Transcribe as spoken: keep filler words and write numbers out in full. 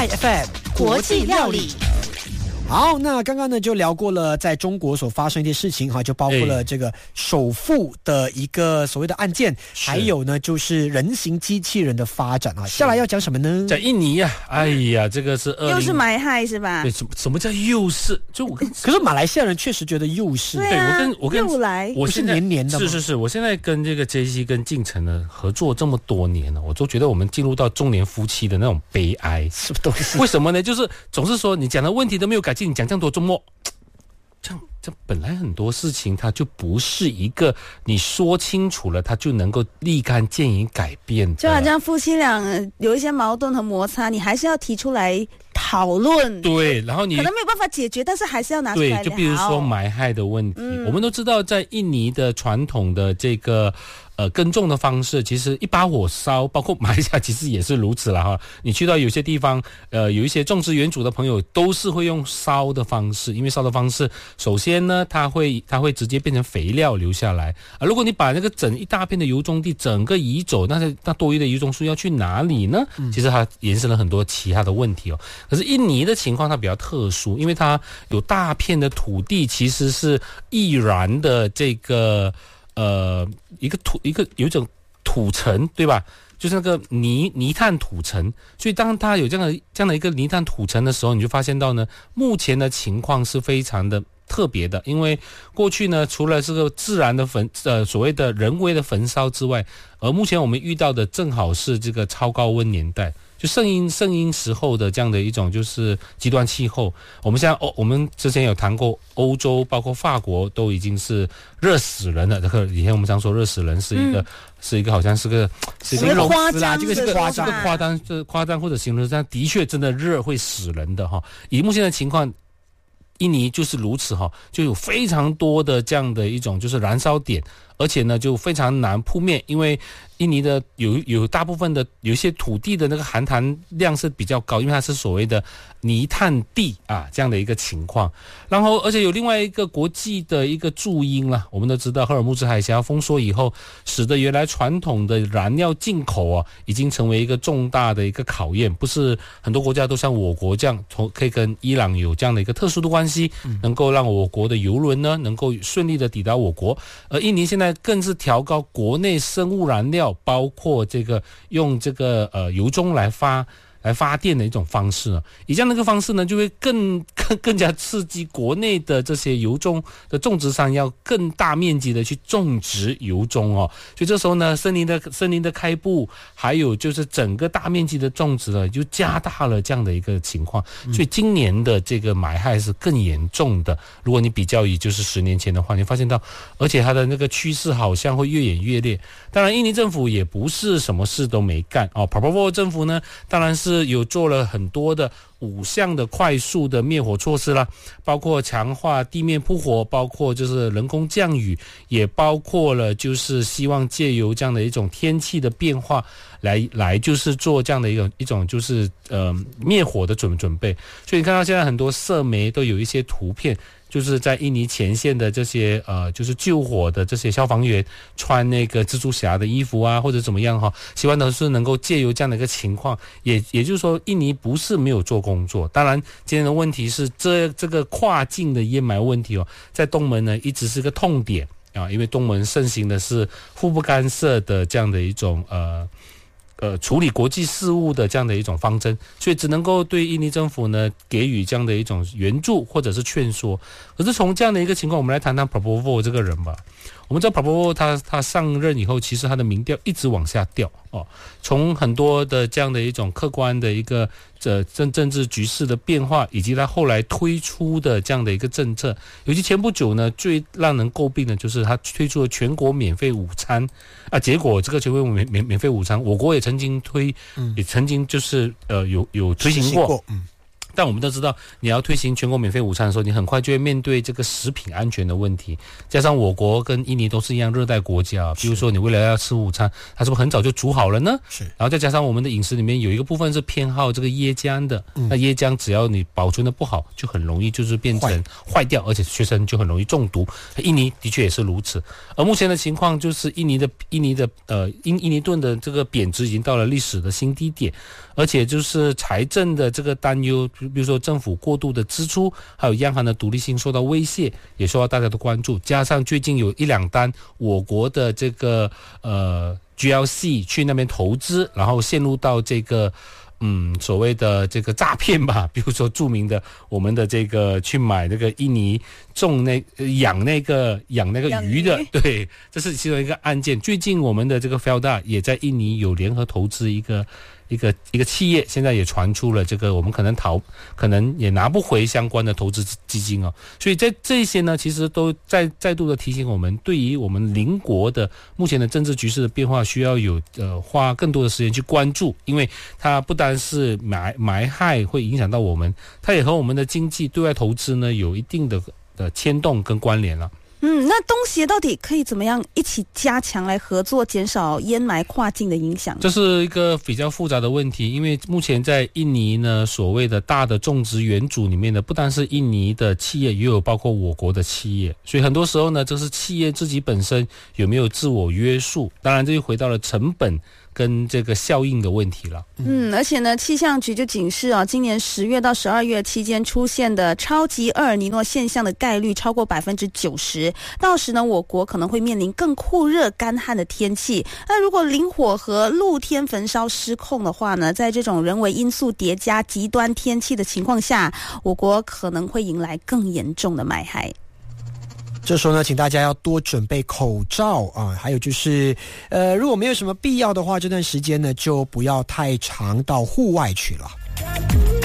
M Y F M 国际料理。 好，那刚刚呢就聊过了在中国所发生一些事情哈，就包括了这个首富的一个所谓的案件，还有呢就是人形机器人的发展啊。下来要讲什么呢？ 讲印尼呀、啊，哎呀，这个是又是埋害是吧？ 对，什么什么叫又是？就我跟可是马来西亚人确实觉得又是， 对啊， 我跟我跟又来， 我现在不是年年的吗？ 是是是，我现在跟这个 J C 跟晋城呢合作这么多年了，我都觉得我们进入到中年夫妻的那种悲哀。 什么东西？ 为什么呢？就是总是说你讲的问题都没有改进，你讲这样多周末。这样，这本来很多事情它就不是一个你说清楚了，它就能够立竿见影改变的。 就好像夫妻俩有一些矛盾和摩擦，你还是要提出来讨论。 对，然后你可能没有办法解决，但是还是要拿出来聊。 对，就比如说埋害的问题，嗯、我们都知道，在印尼的传统的这个呃耕种的方式，其实一把火烧，包括马来西亚其实也是如此了哈。你去到有些地方，呃，有一些种植园主的朋友都是会用烧的方式，因为烧的方式，首先呢，它会它会直接变成肥料留下来。而如果你把那个整一大片的油种地整个移走，那那多余的油种树要去哪里呢？嗯、其实它延伸了很多其他的问题哦。可是印尼的情况它比较特殊，因为它有大片的土地其实是易燃的这个呃一个土一个有一种土层，对吧？就是那个泥泥炭土层，所以当它有这样的这样的一个泥炭土层的时候，你就发现到呢，目前的情况是非常的特别的，因为过去呢，除了这个自然的焚呃所谓的人为的焚烧之外，而目前我们遇到的正好是这个超高温年代。就圣婴圣婴时候的这样的一种就是极端气候，我们现在欧我们之前有谈过，欧洲包括法国都已经是热死人了。这个以前我们常说热死人是一个、嗯、是一个好像是个是一个夸张， 这个是夸张夸张这夸张或者形容，但的确真的热会死人的哈。以目前的情况，印尼就是如此哈，就有非常多的这样的一种就是燃烧点，而且呢就非常难扑灭，因为印尼的有有大部分的有一些土地的那个含碳量是比较高，因为它是所谓的泥炭地啊这样的一个情况。然后而且有另外一个国际的一个注因啦，我们都知道赫尔木兹海峡封锁以后，使得原来传统的燃料进口啊已经成为一个重大的一个考验，不是很多国家都像我国这样可以跟伊朗有这样的一个特殊的关系，能够让我国的油轮呢能够顺利的抵达我国。而印尼现在更是调高国内生物燃料，包括这个用这个呃油棕来发来发电的一种方式呢，以这样的一个方式呢，就会更更更加刺激国内的这些油棕的种植商要更大面积的去种植油棕哦。所以这时候呢，森林的森林的开布，还有就是整个大面积的种植呢，就加大了这样的一个情况。所以今年的这个埋害是更严重的。如果你比较于就是十年前的话，你发现到，而且它的那个趋势好像会越演越烈。当然，印尼政府也不是什么事都没干哦。Prabowo 政府呢，当然是有做了很多的五项的快速的灭火措施啦，包括强化地面扑火，包括就是人工降雨，也包括了就是希望借由这样的一种天气的变化来来就是做这样的一种一种就是呃灭火的准准备。所以你看到现在很多社媒都有一些图片，就是在印尼前线的这些呃，就是救火的这些消防员穿那个蜘蛛侠的衣服啊，或者怎么样哈，希望都是能够借由这样的一个情况，也也就是说，印尼不是没有做工作。当然，今天的问题是这这个跨境的烟霾问题哦，在东盟呢一直是个痛点啊，因为东盟盛行的是互不干涉的这样的一种呃。呃，处理国际事务的这样的一种方针，所以只能够对印尼政府呢给予这样的一种援助或者是劝说。可是从这样的一个情况，我们来谈谈 Prabowo 这个人吧。我们知道 Prabowo 他他上任以后，其实他的民调一直往下掉哦。从很多的这样的一种客观的一个呃政政治局势的变化，以及他后来推出的这样的一个政策，尤其前不久呢，最让人诟病的就是他推出了全国免费午餐啊。结果这个全国免免免费午餐，我国也曾经推，嗯、也曾经就是呃有有推行过，嗯。 但我们都知道，你要推行全国免费午餐的时候，你很快就会面对这个食品安全的问题。加上我国跟印尼都是一样热带国家，比如说你为了要吃午餐，它是不是很早就煮好了呢？ 是。 然后再加上我们的饮食里面有一个部分是偏好这个椰浆的，嗯、那椰浆只要你保存的不好，就很容易就是变成坏掉，而且学生就很容易中毒。印尼的确也是如此。而目前的情况就是印尼的印尼的呃印印尼盾的这个贬值已经到了历史的新低点，而且就是财政的这个担忧，比如说政府过度的支出，还有央行的独立性受到威胁，也受到大家的关注。加上最近有一两单我国的这个呃 G L C 去那边投资，然后陷入到这个嗯所谓的这个诈骗吧，比如说著名的我们的这个去买那个印尼种那养那个养那个鱼的，对，这是其中一个案件。最近我们的这个 Felda 也在印尼有联合投资一个。一个一个企业现在也传出了这个，我们可能逃，可能也拿不回相关的投资基金哦。所以在这些呢，其实都再再度的提醒我们，对于我们邻国的目前的政治局势的变化，需要有呃花更多的时间去关注，因为它不单是埋埋害会影响到我们，它也和我们的经济对外投资呢有一定的的牵动跟关联了。 嗯，那东协到底可以怎么样一起加强来合作，减少烟霾跨境的影响？ 这是一个比较复杂的问题，因为目前在印尼呢，所谓的大的种植园组里面呢，不单是印尼的企业，也有包括我国的企业，所以很多时候呢，这是企业自己本身有没有自我约束，当然这就回到了成本跟这个效应的问题了。 嗯，而且呢，气象局就警示啊，今年十月到十二月期间出现的超级厄尔尼诺现象的概率超过百分之九十，到时呢，我国可能会面临更酷热干旱的天气。那如果林火和露天焚烧失控的话呢，在这种人为因素叠加极端天气的情况下，我国可能会迎来更严重的霾害。 这时候呢，请大家要多准备口罩啊，还有就是，呃，如果没有什么必要的话，这段时间呢就不要太常到户外去了。